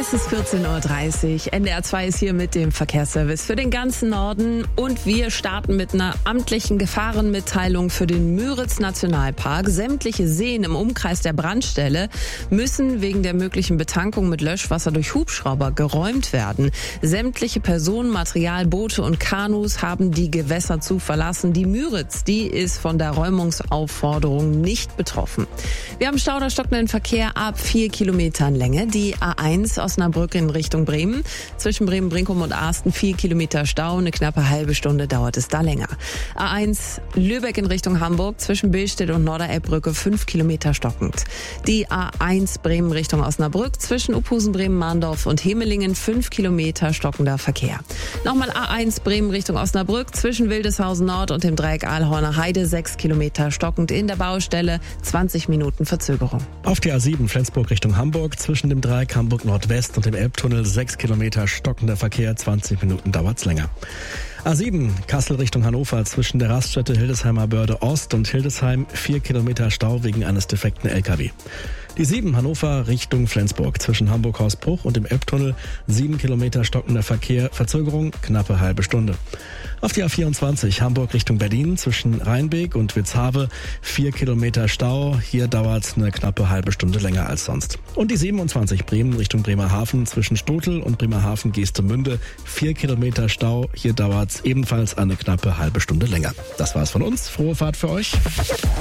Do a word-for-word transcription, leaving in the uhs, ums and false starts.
Es ist vierzehn Uhr dreißig. N D R zwei ist hier mit dem Verkehrsservice für den ganzen Norden. Und wir starten mit einer amtlichen Gefahrenmitteilung für den Müritz-Nationalpark. Sämtliche Seen im Umkreis der Brandstelle müssen wegen der möglichen Betankung mit Löschwasser durch Hubschrauber geräumt werden. Sämtliche Personen, Material, Boote und Kanus haben die Gewässer zu verlassen. Die Müritz, die ist von der Räumungsaufforderung nicht betroffen. Wir haben Stau oder stockenden Verkehr ab vier Kilometern Länge. Die A eins Osnabrück in Richtung Bremen. Zwischen Bremen-Brinkum und Asten vier Kilometer Stau. Eine knappe halbe Stunde dauert es da länger. A eins Lübeck in Richtung Hamburg. Zwischen Billstedt und Norderelbbrücke fünf Kilometer stockend. Die A eins Bremen Richtung Osnabrück. Zwischen Uphusen, Bremen-Mahndorf und Hemelingen fünf Kilometer stockender Verkehr. Nochmal A eins Bremen Richtung Osnabrück. Zwischen Wildeshausen Nord und dem Dreieck Aalhorner Heide sechs Kilometer stockend in der Baustelle. zwanzig Minuten Verzögerung. Auf die A sieben Flensburg Richtung Hamburg. Zwischen dem Dreieck Hamburg Nordwest und dem Elbtunnel sechs Kilometer stockender Verkehr. zwanzig Minuten dauert's länger. A sieben Kassel Richtung Hannover. Zwischen der Raststätte Hildesheimer Börde Ost und Hildesheim vier Kilometer Stau wegen eines defekten L K W. Die sieben Hannover Richtung Flensburg. Zwischen Hamburg-Hausbruch und dem Elbtunnel sieben Kilometer stockender Verkehr. Verzögerung knappe halbe Stunde. Auf die A vierundzwanzig Hamburg Richtung Berlin. Zwischen Rheinbeek und Witzhave vier Kilometer Stau. Hier dauert eine knappe halbe Stunde länger als sonst. Und die siebenundzwanzig Bremen Richtung Bremerhaven. Zwischen Stotel und Bremerhaven-Geestemünde vier Kilometer Stau. Hier dauert es ebenfalls eine knappe halbe Stunde länger. Das war's von uns. Frohe Fahrt für euch.